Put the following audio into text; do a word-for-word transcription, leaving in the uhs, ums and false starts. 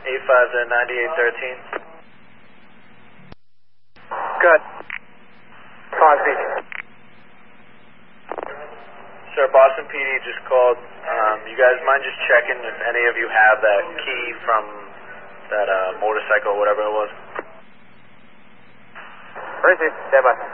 eight five to ninety-eight thirteen. Good. Five feet. Sir, Boston P D just called. Um, you guys mind just checking if any of you have that key from that uh, motorcycle, whatever it was? Received. Stand by.